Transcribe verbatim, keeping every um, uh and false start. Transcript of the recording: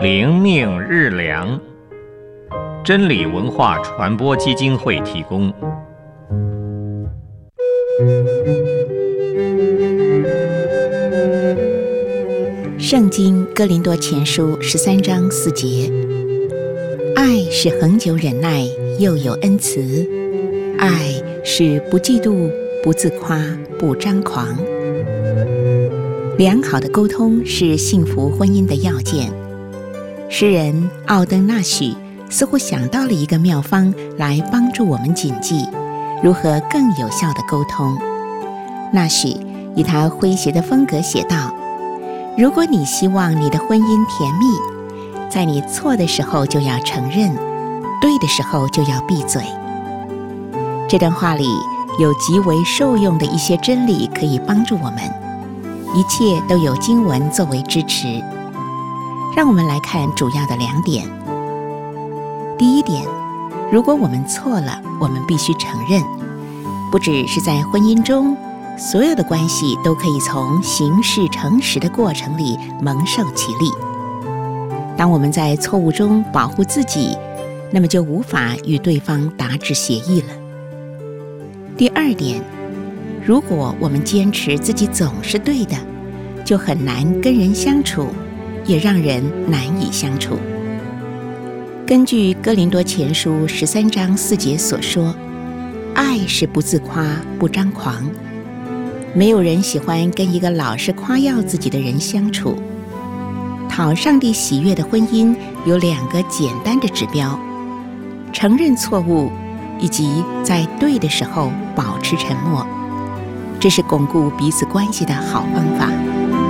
灵命日粮，真理文化传播基金会提供。 圣经哥林多前书十三章四节，爱是恒久忍耐，又有恩慈；爱是不嫉妒，不自夸，不张狂。良好的沟通是幸福婚姻的要件。诗人奥登纳许似乎想到了一个妙方来帮助我们谨记如何更有效地沟通。纳许以他诙谐的风格写道：如果你希望你的婚姻甜蜜，在你错的时候就要承认，对的时候就要闭嘴。这段话里有极为受用的一些真理可以帮助我们，一切都有经文作为支持。让我们来看主要的两点。第一点，如果我们错了，我们必须承认。不只是在婚姻中，所有的关系都可以从行事诚实的过程里蒙受其利。当我们在错误中保护自己，那么就无法与对方达致协议了。第二点，如果我们坚持自己总是对的，就很难跟人相处，也让人难以相处。根据哥林多前书十三章四节所说，爱是不自夸，不张狂。没有人喜欢跟一个老是夸耀自己的人相处。讨上帝喜悦的婚姻有两个简单的指标：承认错误，以及在对的时候保持沉默。这是巩固彼此关系的好方法。